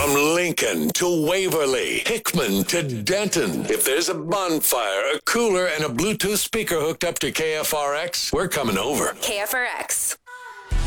From Lincoln to Waverly, Hickman to Denton. If there's a bonfire, a cooler, and a Bluetooth speaker hooked up to KFRX, we're coming over. KFRX.